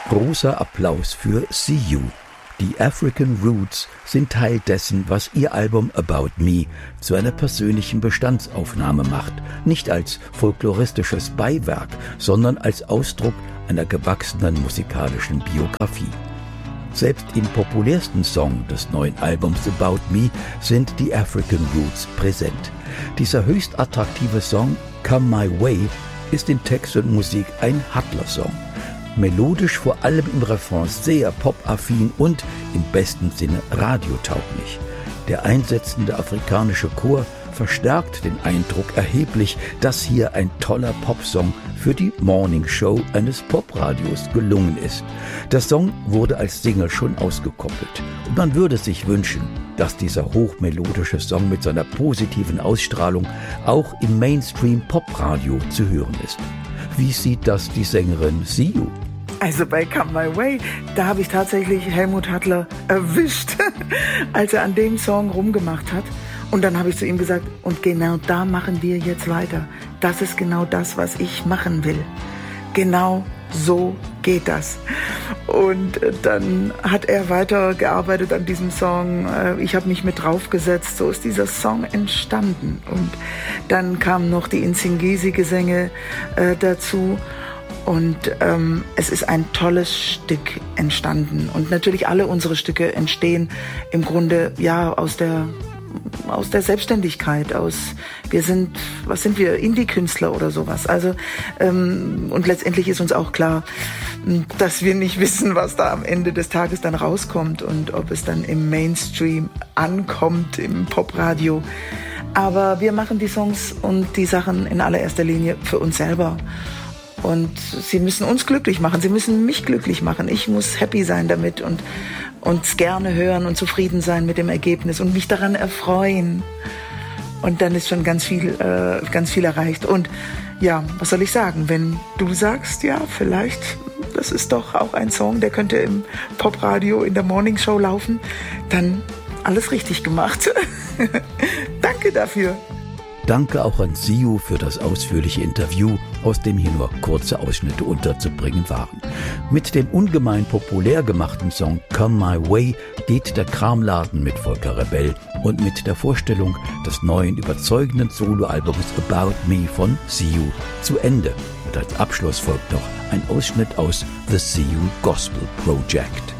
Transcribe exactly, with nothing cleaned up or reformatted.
Großer Applaus für See You. Die African Roots sind Teil dessen, was ihr Album About Me zu einer persönlichen Bestandsaufnahme macht. Nicht als folkloristisches Beiwerk, sondern als Ausdruck einer gewachsenen musikalischen Biografie. Selbst im populärsten Song des neuen Albums About Me sind die African Roots präsent. Dieser höchst attraktive Song Come My Way ist in Text und Musik ein Hustler-Song. Melodisch vor allem im Refrain sehr pop-affin und im besten Sinne radiotauglich. Der einsetzende afrikanische Chor verstärkt den Eindruck erheblich, dass hier ein toller Popsong für die Morning Show eines Popradios gelungen ist. Der Song wurde als Single schon ausgekoppelt und man würde sich wünschen, dass dieser hochmelodische Song mit seiner positiven Ausstrahlung auch im Mainstream-Popradio zu hören ist. Wie sieht das die Sängerin See You? Also bei Come My Way, da habe ich tatsächlich Helmut Hattler erwischt, als er an dem Song rumgemacht hat. Und dann habe ich zu ihm gesagt, und genau da machen wir jetzt weiter. Das ist genau das, was ich machen will. Genau so geht das. Und dann hat er weitergearbeitet an diesem Song. Ich habe mich mit draufgesetzt. So ist dieser Song entstanden. Und dann kamen noch die Nsingisi-Gesänge äh, dazu. Und ähm, es ist ein tolles Stück entstanden. Und natürlich alle unsere Stücke entstehen im Grunde ja aus der aus der Selbstständigkeit, aus, wir sind, was sind wir, Indie-Künstler oder sowas. Also, ähm, und letztendlich ist uns auch klar, dass wir nicht wissen, was da am Ende des Tages dann rauskommt und ob es dann im Mainstream ankommt, im Popradio. Aber wir machen die Songs und die Sachen in allererster Linie für uns selber. Und sie müssen uns glücklich machen, sie müssen mich glücklich machen. Ich muss happy sein damit und uns gerne hören und zufrieden sein mit dem Ergebnis und mich daran erfreuen. Und dann ist schon ganz viel, äh, ganz viel erreicht. Und ja, was soll ich sagen? Wenn du sagst, ja, vielleicht, das ist doch auch ein Song, der könnte im Popradio in der Morning Show laufen, dann alles richtig gemacht. Danke dafür. Danke auch an See You für das ausführliche Interview, aus dem hier nur kurze Ausschnitte unterzubringen waren. Mit dem ungemein populär gemachten Song Come My Way geht der Kramladen mit Volker Rebell und mit der Vorstellung des neuen überzeugenden Soloalbums About Me von See You zu Ende. Und als Abschluss folgt noch ein Ausschnitt aus The See You Gospel Project.